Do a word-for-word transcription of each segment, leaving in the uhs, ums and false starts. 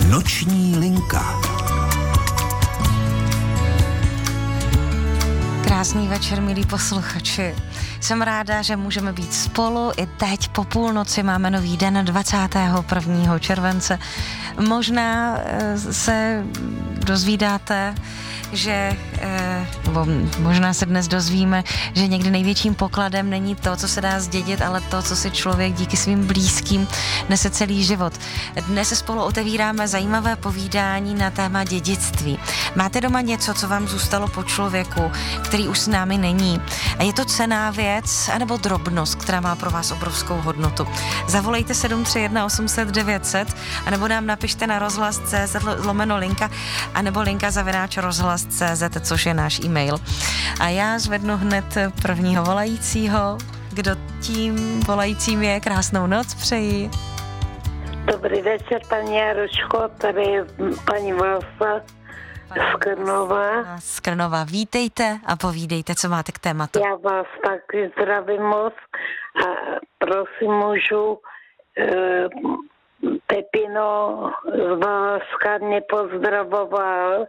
Noční linka. Krásný večer, milí posluchači. Jsem ráda, že můžeme být spolu. I teď po půlnoci máme nový den dvacátého prvního července. Možná se dozvídáte, že, nebo možná se dnes dozvíme, že někdy největším pokladem není to, co se dá zdědit, ale to, co si člověk díky svým blízkým nese celý život. Dnes se spolu otevíráme zajímavé povídání na téma dědictví. Máte doma něco, co vám zůstalo po člověku, který už s námi není? A je to cenná věc, anebo drobnost, která má pro vás obrovskou hodnotu? Zavolejte sedm tři jedna osm set devět set, anebo nám napište na rozhlas tečka cé zet lomeno linka, anebo linka zavináč rozhlas tečka cé zet, což je náš e-mail. A já zvednu hned prvního volajícího. Kdo tím volajícím je? Krásnou noc přeji. Dobrý večer, paní Jaroško, tady je paní Valsa z Krnova. Z Krnova. Vítejte a povídejte, co máte k tématu. Já vás taky zdravím moc a prosím, můžu e, Pepino z Valašska mě pozdravoval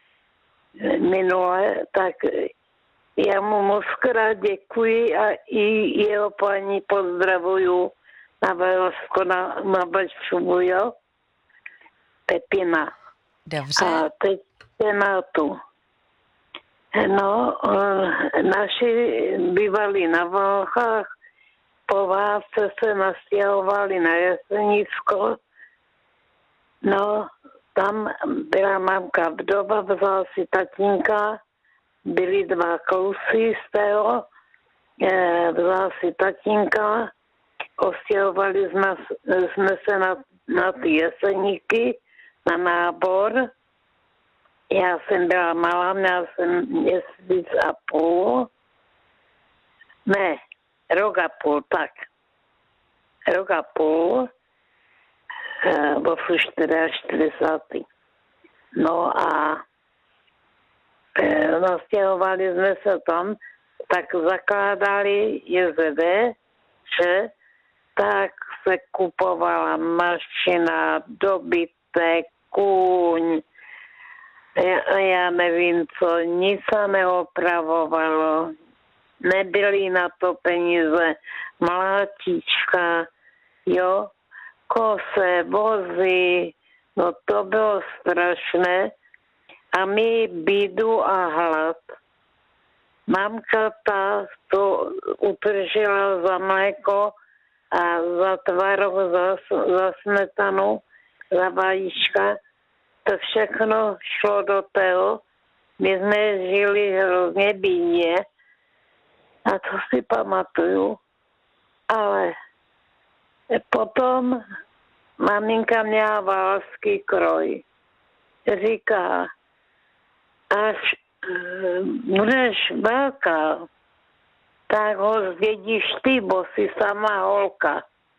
minule, tak já mu moc krát děkuji a i jeho paní pozdravuju na Valašsko, na, na Bečubu, jo? Pepina. Dobře. A teď tématu. No, naši bývali na Valchách, po válce se nastěhovali na Jesenicko. No, tam byla mamka vdova, vzala si tatínka, byli dva kousy z toho, vzala si tatínka, ostěhovali jsme, jsme se na, na ty Jeseníky, na nábor. Já jsem byla malá, měla jsem měsíc a půl. Ne, rok a půl, tak. Rok a půl. Bo jsou čtyřicátý. No a e, nastěhovali jsme se tam, tak zakládali J Z D, že tak se kupovala mašina, dobytek, kůň, já, já nevím co, nic se neopravovalo, nebyly na to peníze, mlátička, jo, kose, vozy, no to bylo strašné a my bídu a hlad. Mamka ta to utržila za mléko a za tvaroh, za, za smetanu, za vajíčka. To všechno šlo do toho. My jsme žili hrozně bídně a to si pamatuju. Ale potom maminka měla valský kroj. Říká, až budeš velká, tak ho zdědíš ty, bo jsi sama holka.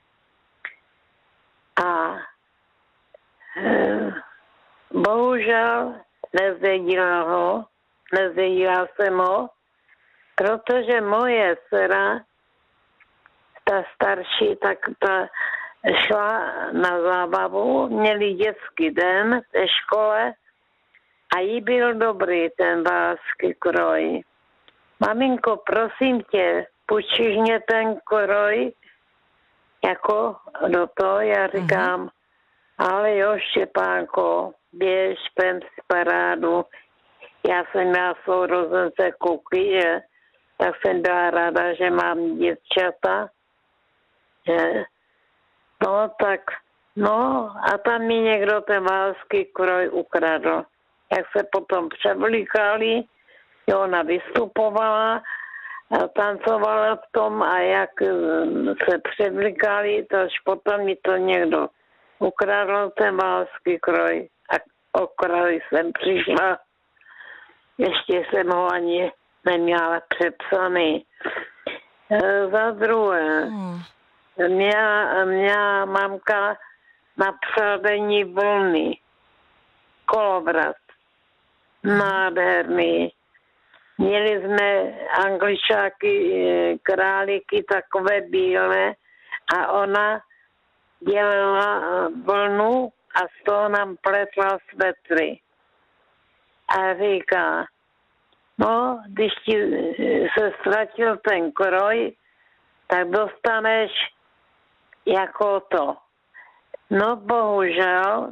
A e, bohužel nezdědila ho, nezdědila jsem ho, protože moje dcera, ta starší, tak ta šla na zábavu, měli dětský den ve škole a jí byl dobrý ten válský kroj. Maminko, prosím tě, půjčíš mě ten kroj jako do toho? Já říkám, uh-huh. Ale jo, Štěpánko, běž, pem si parádu. Já jsem měla sourozence kuky, že? Tak jsem byla ráda, že mám děvčata. Že? No tak, no a tam mi někdo ten válský kroj ukradl. Jak se potom převlíkali, jo, ona vystupovala, tancovala v tom a jak se převlíkali, to až potom mi to někdo ukradl ten válský kroj a o kroj jsem přišla. Ještě jsem ho ani neměla přepsaný. E, za druhé, hmm. měla, měla mamka na přádení vlny, kolovrat, nádherný. Měli jsme angličáky, králíky takové bílé a ona dělala vlnu a z toho nám pletla svetry. A říká, no, když ti se ztratil ten kroj, tak dostaneš jako to. No bohužel,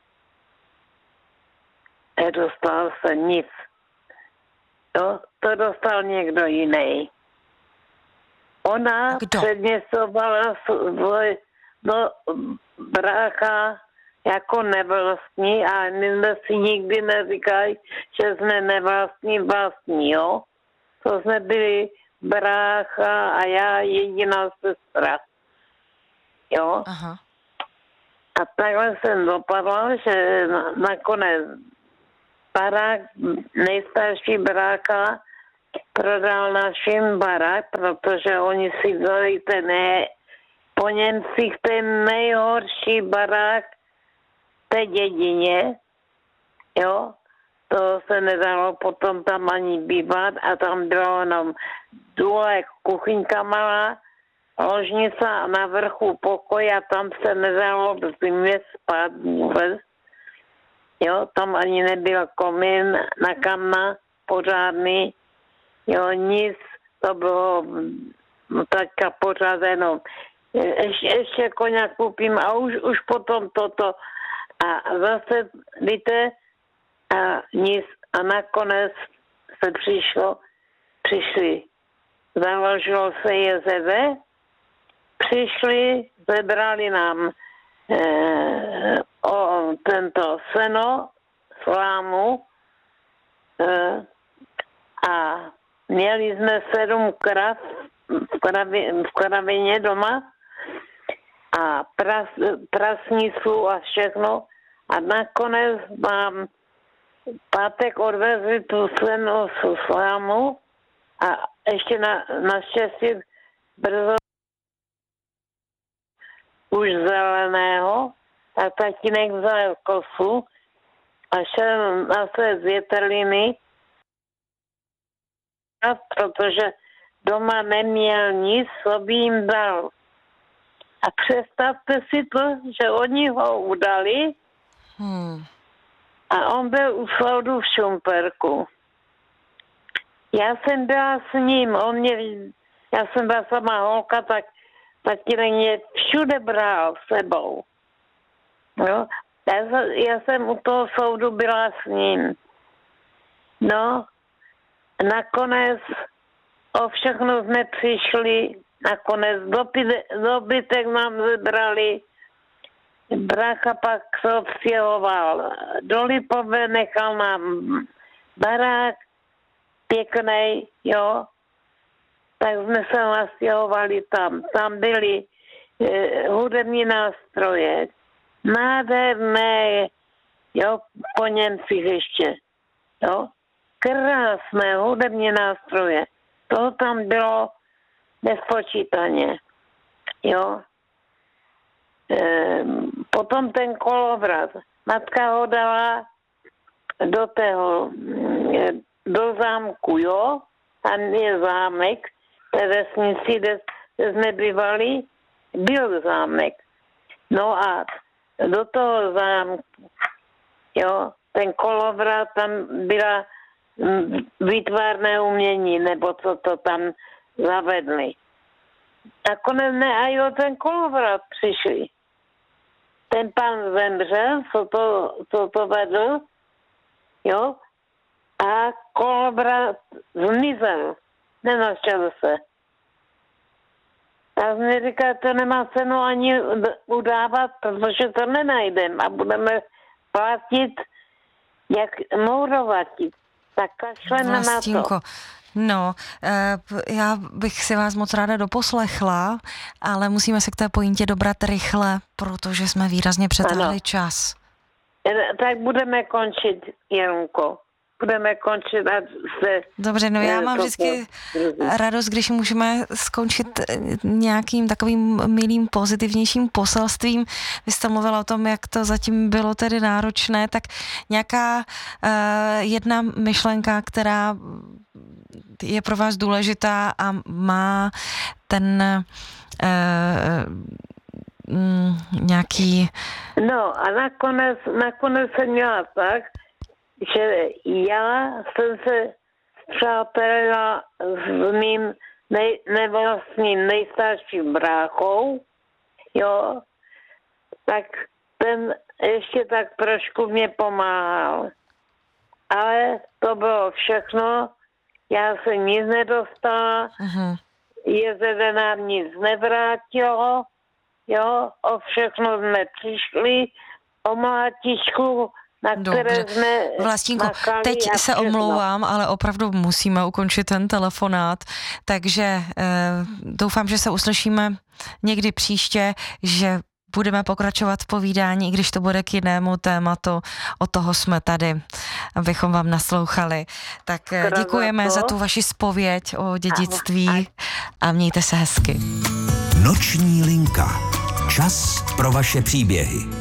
nedostal se nic. To, to dostal někdo jiný. Ona Kdo? předměstovala svoj no, brácha jako nevlastní a my jsme si nikdy neříkali, že jsme nevlastní vlastní, jo. To jsme byli brácha a já jediná sestra. Jo. Aha. A takhle jsem dopadla, že nakonec barák, nejstarší brácha, prodal našim barák, protože oni si vzali ten ne, po Němcích ten nejhorší barák té dědině, jo. To se nedalo potom tam ani bývat a tam bylo jenom důle kuchyňka malá, ložnice a na vrchu pokoj a tam se nedalo v zimě spát vůbec. Jo, tam ani nebyl komín na kamna pořádný, jo, nic, to bylo no, taká pořád jenom. Ještě, ještě koně koupím a už, už potom toto. A zase, víte, a nic. A nakonec se přišlo, přišli, založilo se J Z V, přišli, zebrali nám eh, o tento seno, slámu eh, a měli jsme sedm krav v, kravi, v kravině doma a pras, prasnicu a všechno a nakonec mám pátek odvezli tu senu slámu a ještě na, naštěstí brzo už zeleného, tak tatínek vzal kosu a šel zase z větrliny, protože doma neměl nic, co by jim dal. A představte si to, že oni ho udali hmm. a on byl u soudu v Šumperku. Já jsem byla s ním, on mě, já jsem byla sama holka, tak tatínek mě všude bral s sebou. Jo? Já, já jsem u toho soudu byla s ním. No, nakonec o všechno jsme přišli, nakonec dobytek nám zebrali, brácha pak se odstěhoval do Lipové, nechal nám barák pěknej, jo. Tak jsme se nastěhovali tam. Tam byly eh, hudební nástroje, nádherné, jo, po Němcích ještě, jo. Krásné hudební nástroje. To tam bylo nespočítaně, jo. E, potom ten kolovrat. Matka ho dala do tého, do zámku, jo. Tam je zámek, té vesnici, kde jsme bývali, byl zámek. No a do toho zámku, jo, ten kolovrat, tam byla výtvarné umění, nebo co to tam zavedli. Nakonec ne, a jo, ten kolovrat přišli. Ten pan zemřel, co to, co to vedl, jo, a kolovrat zmizel. Nenašel se. A jsme říkali, to nemá cenu ani udávat, protože to nenajdeme a budeme platit, jak mourovatit. Tak kašleme na to. No, já bych si vás moc ráda doposlechla, ale musíme se k té pointě dobrat rychle, protože jsme výrazně přetáhli ano. čas. Tak budeme končit, Janko. Budeme končit a se... Dobře, no já mám vždycky radost, když můžeme skončit nějakým takovým milým, pozitivnějším poselstvím. Vy jste mluvila o tom, jak to zatím bylo tedy náročné, tak nějaká uh, jedna myšlenka, která je pro vás důležitá a má ten uh, mm, nějaký... No a nakonec, nakonec jsem měla tak, že já jsem se přátelila s mým nej, nevlastním nejstarším bráchou, jo, tak ten ještě tak trošku mě pomáhal. Ale to bylo všechno, já jsem nic nedostala, uh-huh. Jezede nám nic nevrátilo, jo, o všechno jsme přišli, o mlátičku, na které Dobře. jsme Vlastínko, teď se omlouvám, ale opravdu musíme ukončit ten telefonát, takže eh, doufám, že se uslyšíme někdy příště, že budeme pokračovat v povídání, i když to bude k jinému tématu. O toho jsme tady, abychom vám naslouchali. Tak děkujeme za tu vaši zpověď o dědictví a mějte se hezky. Noční linka. Čas pro vaše příběhy.